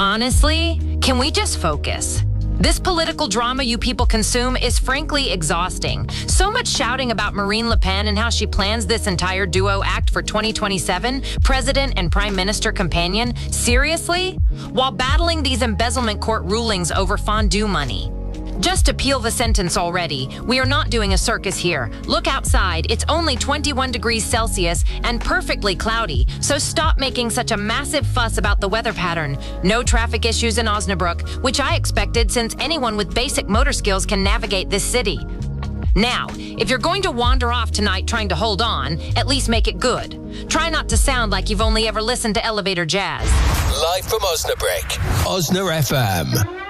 Honestly, can we just focus? This political drama you people consume is frankly exhausting. So much shouting about Marine Le Pen and how she plans this entire duo act for 2027, president and prime minister companion. Seriously? While battling these embezzlement court rulings over fondue money. Just to peel the sentence already, we are not doing a circus here. Look outside, it's only 21 degrees Celsius and perfectly cloudy, so stop making such a massive fuss about the weather pattern. No traffic issues in Osnabrück, which I expected since anyone with basic motor skills can navigate this city. Now, if you're going to wander off tonight trying to hold on, at least make it good. Try not to sound like you've only ever listened to elevator jazz. Live from Osnabrück, Osna FM.